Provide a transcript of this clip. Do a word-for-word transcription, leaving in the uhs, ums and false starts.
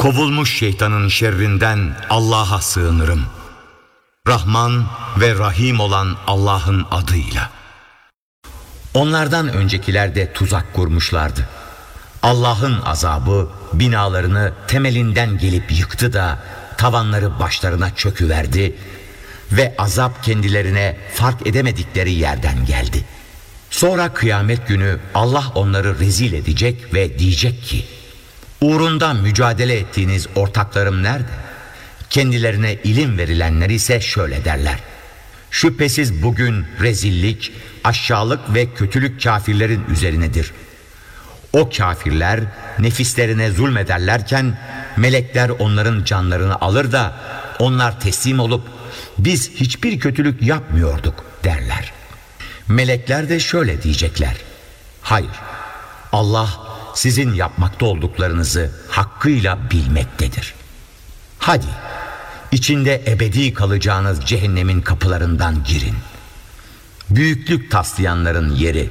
Kovulmuş şeytanın şerrinden Allah'a sığınırım. Rahman ve Rahim olan Allah'ın adıyla. Onlardan öncekiler de tuzak kurmuşlardı. Allah'ın azabı binalarını temelinden gelip yıktı da tavanları başlarına çöküverdi ve azap kendilerine fark edemedikleri yerden geldi. Sonra kıyamet günü Allah onları rezil edecek ve diyecek ki: uğrunda mücadele ettiğiniz ortaklarım nerede? Kendilerine ilim verilenler ise şöyle derler: şüphesiz bugün rezillik, aşağılık ve kötülük kafirlerin üzerinedir. O kafirler nefislerine zulmederlerken melekler onların canlarını alır da onlar teslim olup biz hiçbir kötülük yapmıyorduk derler. Melekler de şöyle diyecekler: hayır, Allah sizin yapmakta olduklarınızı hakkıyla bilmektedir. Hadi içinde ebedi kalacağınız cehennemin kapılarından girin. Büyüklük taslayanların yeri